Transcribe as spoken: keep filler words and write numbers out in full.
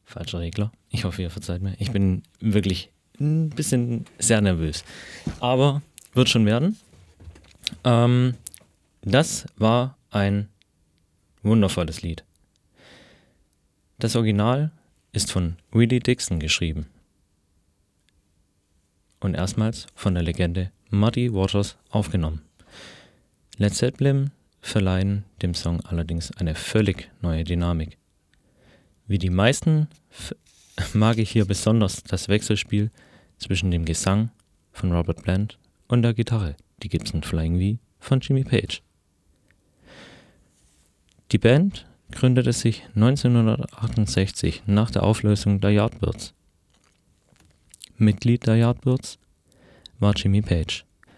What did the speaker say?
falscher Regler. Ich hoffe, ihr verzeiht mir. Ich bin wirklich ein bisschen sehr nervös. Aber wird schon werden. Ähm, das war ein wundervolles Lied. Das Original ist von Willie Dixon geschrieben. Und erstmals von der Legende Muddy Waters aufgenommen. Led Zeppelin verleihen dem Song allerdings eine völlig neue Dynamik. Wie die meisten f- mag ich hier besonders das Wechselspiel zwischen dem Gesang von Robert Plant und der Gitarre, die Gibson Flying V von Jimmy Page. Die Band gründete sich neunzehnhundertachtundsechzig nach der Auflösung der Yardbirds. Mitglied der Yardbirds war Jimmy Page.